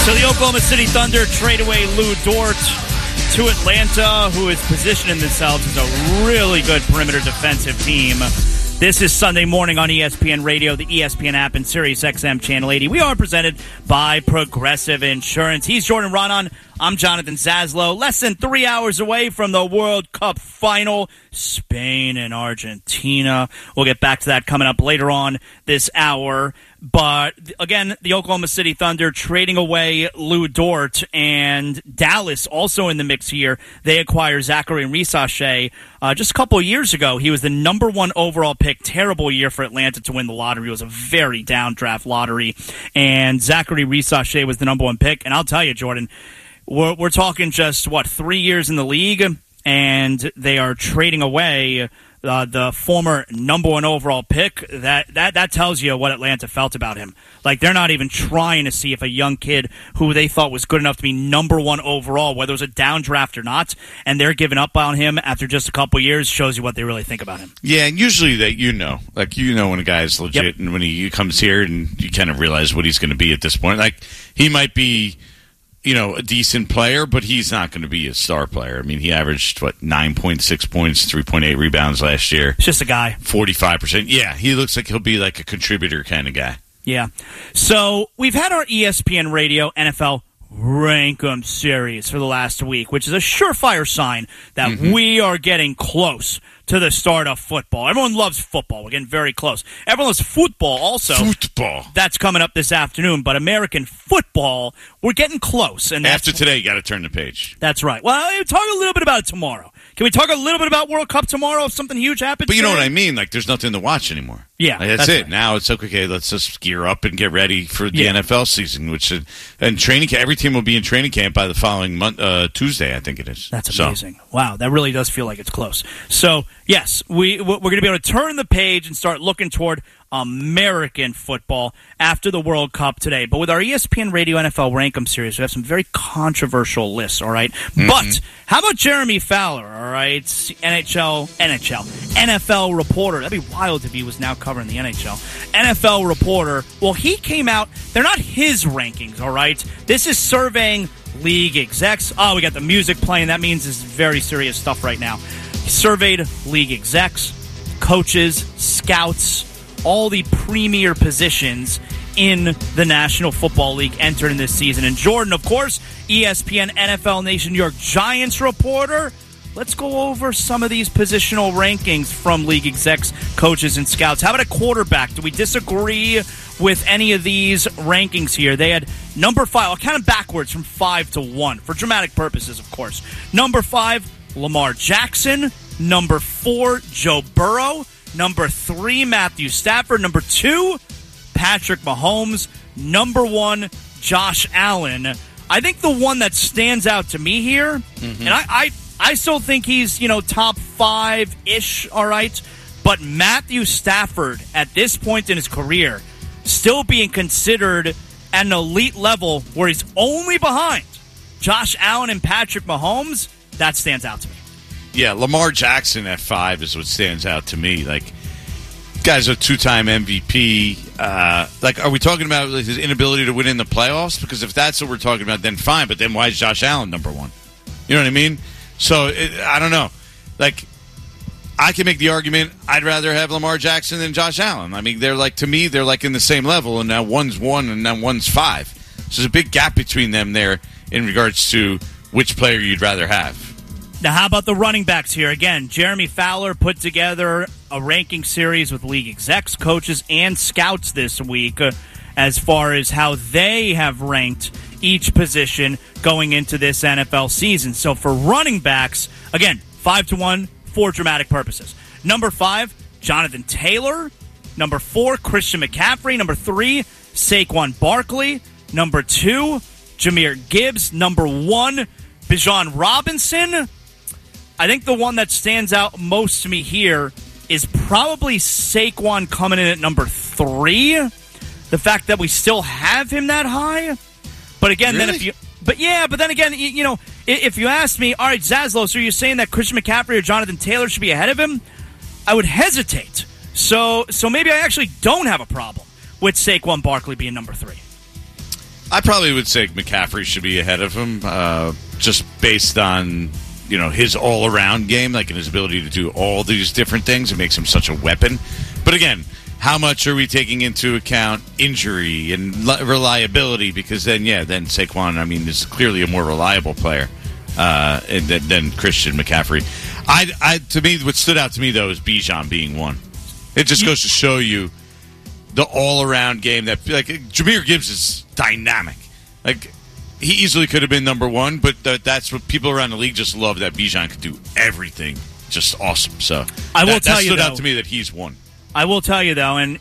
So the Oklahoma City Thunder trade away Lou Dort to Atlanta, who is positioning themselves as a really good perimeter defensive team. This is Sunday morning on ESPN Radio, the ESPN app, and Sirius XM Channel 80. We are presented by Progressive Insurance. He's Jordan Ronan. I'm Jonathan Zaslow. Less than 3 hours away from the World Cup final, Spain and Argentina. We'll get back to that coming up later on this hour. But, again, the Oklahoma City Thunder trading away Lou Dort, and Dallas also in the mix here. They acquire Zachary Rissache. Just a couple of years ago, he was the number one overall pick. Terrible year for Atlanta to win the lottery. It was a very down draft lottery. And Zachary Rissache was the number one pick. And I'll tell you, Jordan, we're talking just, 3 years in the league, and they are trading away the former number one overall pick. That tells you what Atlanta felt about him. Like, they're not even trying to see if a young kid who they thought was good enough to be number one overall, whether it was a down draft or not, and they're giving up on him after just a couple years, shows you what they really think about him. Yeah, and usually that when a guy is legit, yep. And when he comes here and you kind of realize what he's going to be at this point. Like, he might be, a decent player, but he's not going to be a star player. I mean, he averaged, 9.6 points, 3.8 rebounds last year. It's just a guy. 45%. Yeah, he looks like he'll be like a contributor kind of guy. Yeah. So we've had our ESPN Radio NFL Rankum series for the last week, which is a surefire sign that we are getting close to the start of football. Everyone loves football. We're getting very close. Everyone loves football also. Football. That's coming up this afternoon. But American football, we're getting close. And after today, you got to turn the page. That's right. Well, we'll talk a little bit about it tomorrow. Can we talk a little bit about World Cup tomorrow if something huge happens? But you know what I mean? Like, there's nothing to watch anymore. Yeah. That's it. Right. Now it's okay, let's just gear up and get ready for the NFL season, and training camp. Every team will be in training camp by the following Tuesday, I think it is. That's amazing. Wow, that really does feel like it's close. So, yes, we're going to be able to turn the page and start looking toward American football after the World Cup today. But with our ESPN Radio NFL Rankum series, we have some very controversial lists, all right? But how about Jeremy Fowler, all right? NFL reporter. That'd be wild if he was now covering the NHL. NFL reporter. Well, he came out. They're not his rankings, all right? This is surveying league execs. Oh, we got the music playing. That means this is very serious stuff right now. He surveyed league execs, coaches, scouts, all the premier positions in the National Football League entered in this season. And Jordan, of course, ESPN NFL Nation New York Giants reporter. Let's go over some of these positional rankings from league execs, coaches, and scouts. How about a quarterback? Do we disagree with any of these rankings here? They had number 5. I'll count them backwards from 5 to 1 for dramatic purposes, of course. Number 5, Lamar Jackson. Number 4, Joe Burrow. Number 3, Matthew Stafford. Number 2, Patrick Mahomes. Number 1, Josh Allen. I think the one that stands out to me here, and I still think he's, top 5-ish, all right? But Matthew Stafford, at this point in his career, still being considered at an elite level where he's only behind Josh Allen and Patrick Mahomes, that stands out to me. Yeah, Lamar Jackson at 5 is what stands out to me. Like, guy's a 2-time MVP. Are we talking about his inability to win in the playoffs? Because if that's what we're talking about, then fine. But then why is Josh Allen number 1? You know what I mean? So, I don't know. Like, I can make the argument I'd rather have Lamar Jackson than Josh Allen. I mean, to me, they're like in the same level, and now one's 1 and now one's 5. So there's a big gap between them there in regards to which player you'd rather have. Now, how about the running backs here? Again, Jeremy Fowler put together a ranking series with league execs, coaches, and scouts this week as far as how they have ranked each position going into this NFL season. So for running backs, again, 5 to 1 for dramatic purposes. Number 5, Jonathan Taylor. Number 4, Christian McCaffrey. Number 3, Saquon Barkley. Number 2, Jahmyr Gibbs. Number 1, Bijan Robinson. I think the one that stands out most to me here is probably Saquon coming in at number 3. The fact that we still have him that high. But again, really? then again, if you ask me, all right, Zaslow, so you're saying that Christian McCaffrey or Jonathan Taylor should be ahead of him? I would hesitate. So maybe I actually don't have a problem with Saquon Barkley being number 3. I probably would say McCaffrey should be ahead of him, just based on his all-around game, like in his ability to do all these different things. It makes him such a weapon. But again, how much are we taking into account injury and reliability? Because then Saquon, is clearly a more reliable player than Christian McCaffrey. To me, what stood out to me though is Bijan being one. It just goes to show you the all-around game that, like, Jahmyr Gibbs is dynamic. Like, he easily could have been number one, but that's what people around the league just love, that Bijan could do everything. Just awesome. So that stood out to me that he's one. I will tell you, though, and,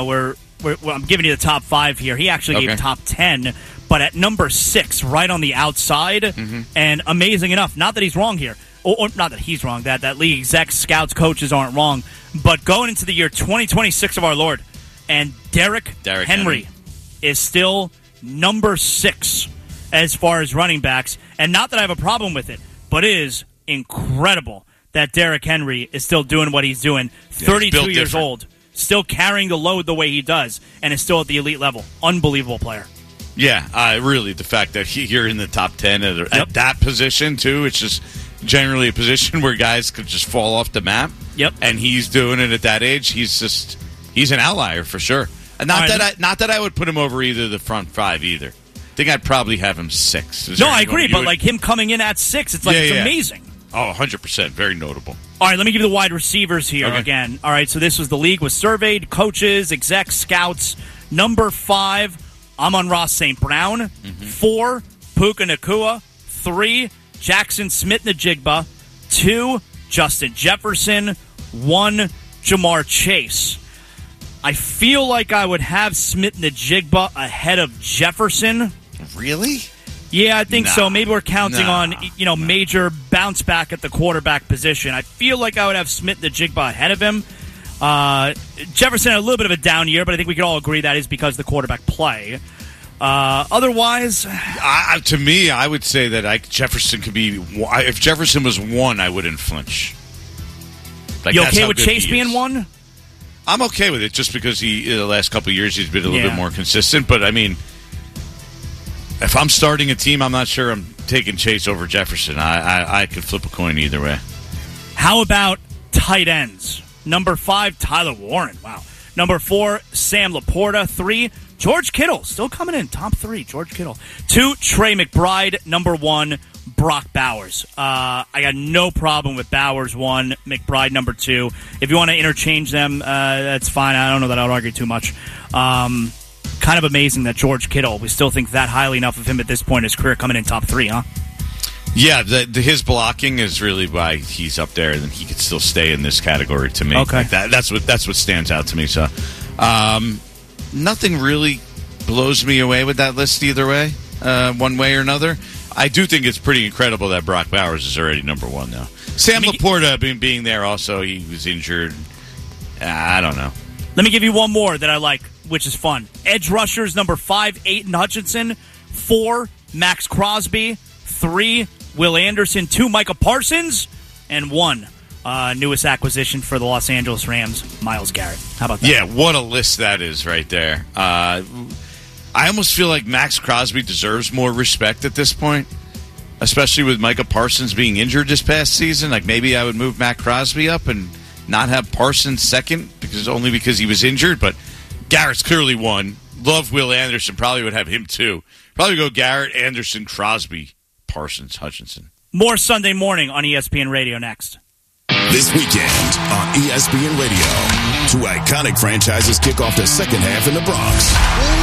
I'm giving you the top 5 here. He actually gave top 10, but at number 6, right on the outside, and amazing enough, not that he's wrong here, or not that he's wrong, that league execs, scouts, coaches aren't wrong, but going into the year 2026 of our Lord, and Derrick Henry is still number 6 as far as running backs. And not that I have a problem with it, but it is incredible that Derrick Henry is still doing what he's doing. 32 years old, still carrying the load the way he does, and is still at the elite level. Unbelievable player. Yeah, really, the fact that you're in the top 10 at that position, too, it's just generally a position where guys could just fall off the map. Yep. And he's doing it at that age. He's an outlier for sure. And not that I would put him over either the front 5 either. I think I'd probably have him 6. No, I agree, but like him coming in at 6, it's it's amazing. Oh, 100%. Very notable. All right, let me give you the wide receivers here again. All right, so this was the league was surveyed, coaches, execs, scouts. Number 5, Amon-Ra St. Brown. 4, Puka Nacua. 3, Jackson Smith-Njigba. 2, Justin Jefferson. 1, Jamar Chase. I feel like I would have Smith-Njigba ahead of Jefferson. Really? Yeah, I think so. Maybe we're counting on major bounce back at the quarterback position. I feel like I would have Smith-Njigba ahead of him. Jefferson had a little bit of a down year, but I think we could all agree that is because of the quarterback play. Otherwise, to me, I would say that Jefferson could be. If Jefferson was 1, I wouldn't flinch. Like, you okay with Chase being 1? I'm okay with it, just because the last couple of years he's been a little bit more consistent. But I mean, if I'm starting a team, I'm not sure I'm taking Chase over Jefferson. I could flip a coin either way. How about tight ends? Number 5, Tyler Warren. Wow. Number 4, Sam Laporta. 3, George Kittle. Still coming in. Top 3, George Kittle. 2, Trey McBride. Number 1, Brock Bowers. I got no problem with Bowers 1, McBride number 2. If you want to interchange them, that's fine. I don't know that I would argue too much. Kind of amazing that George Kittle, we still think that highly enough of him at this point in his career, coming in top 3, huh? Yeah, his blocking is really why he's up there, and he could still stay in this category to me. Okay. Like that's what stands out to me. So, nothing really blows me away with that list either way, one way or another. I do think it's pretty incredible that Brock Bowers is already number 1 now. Sam Laporta being there also, he was injured. I don't know. Let me give you one more that I like, which is fun. Edge rushers, number 5, Aidan Hutchinson. 4, Max Crosby. 3, Will Anderson. 2, Micah Parsons. And 1, newest acquisition for the Los Angeles Rams, Myles Garrett. How about that? Yeah, what a list that is right there. I almost feel like Max Crosby deserves more respect at this point, especially with Micah Parsons being injured this past season. Like, maybe I would move Matt Crosby up and not have Parsons second because he was injured. But Garrett's clearly 1. Love Will Anderson. Probably would have him 2. Probably go Garrett, Anderson, Crosby, Parsons, Hutchinson. More Sunday morning on ESPN Radio next. This weekend on ESPN Radio, 2 iconic franchises kick off the second half in the Bronx.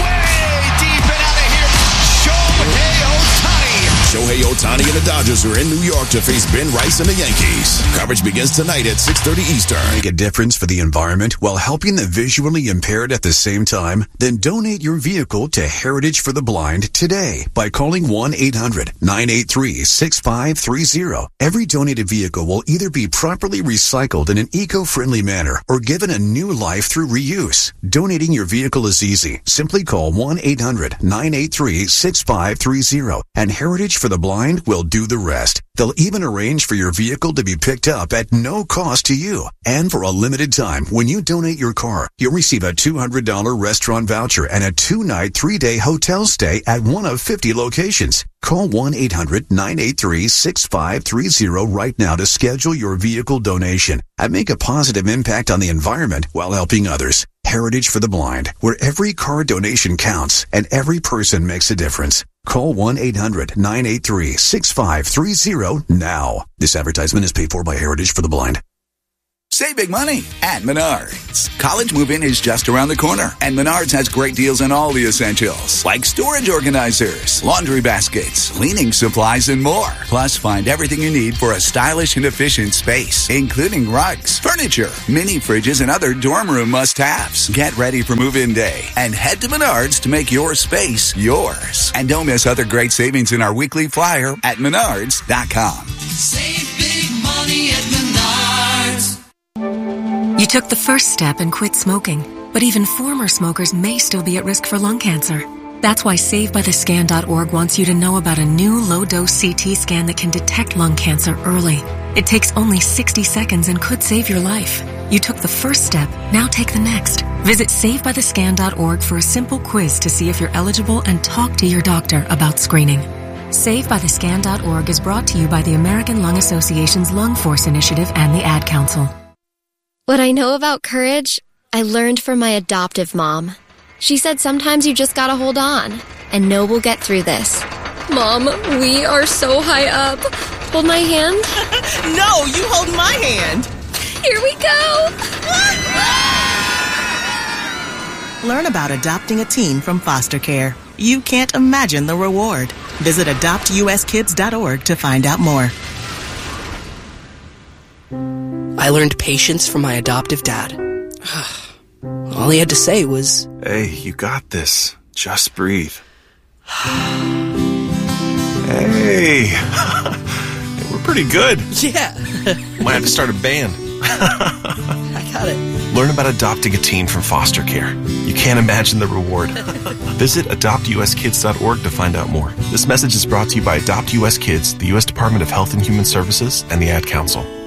Shohei Ohtani and the Dodgers are in New York to face Ben Rice and the Yankees. Coverage begins tonight at 6:30 Eastern. Make a difference for the environment while helping the visually impaired at the same time? Then donate your vehicle to Heritage for the Blind today by calling 1-800-983-6530. Every donated vehicle will either be properly recycled in an eco-friendly manner or given a new life through reuse. Donating your vehicle is easy. Simply call 1-800-983-6530 and Heritage for the Blind Blind will do the rest. They'll even arrange for your vehicle to be picked up at no cost to you. And for a limited time, when you donate your car, you'll receive a $200 restaurant voucher and a 2-night, 3-day hotel stay at one of 50 locations. Call 1-800-983-6530 right now to schedule your vehicle donation and make a positive impact on the environment while helping others. Heritage for the Blind, where every car donation counts and every person makes a difference. Call 1-800-983-6530 now. This advertisement is paid for by Heritage for the Blind. Save big money at Menards. College move-in is just around the corner, and Menards has great deals on all the essentials, like storage organizers, laundry baskets, cleaning supplies, and more. Plus, find everything you need for a stylish and efficient space, including rugs, furniture, mini fridges, and other dorm room must-haves. Get ready for move-in day and head to Menards to make your space yours. And don't miss other great savings in our weekly flyer at Menards.com. Save big money at Menards. You took the first step and quit smoking, but even former smokers may still be at risk for lung cancer. That's why SaveByTheScan.org wants you to know about a new low-dose CT scan that can detect lung cancer early. It takes only 60 seconds and could save your life. You took the first step, now take the next. Visit SaveByTheScan.org for a simple quiz to see if you're eligible and talk to your doctor about screening. SaveByTheScan.org is brought to you by the American Lung Association's Lung Force Initiative and the Ad Council. What I know about courage, I learned from my adoptive mom. She said sometimes you just gotta hold on and know we'll get through this. Mom, we are so high up. Hold my hand. No, you hold my hand. Here we go. Learn about adopting a teen from foster care. You can't imagine the reward. Visit adoptuskids.org to find out more. I learned patience from my adoptive dad. All he had to say was, "Hey, you got this. Just breathe." Hey, we're pretty good. Yeah. Might have to start a band. I got it. Learn about adopting a teen from foster care. You can't imagine the reward. Visit adoptuskids.org to find out more. This message is brought to you by Adopt US Kids, the U.S. Department of Health and Human Services, and the Ad Council.